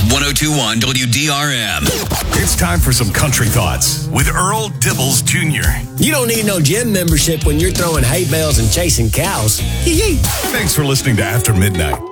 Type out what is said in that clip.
1021 WDRM. It's time for some country thoughts with Earl Dibbles Jr. You don't need no gym membership when you're throwing hay bales and chasing cows. Thanks for listening to After Midnight.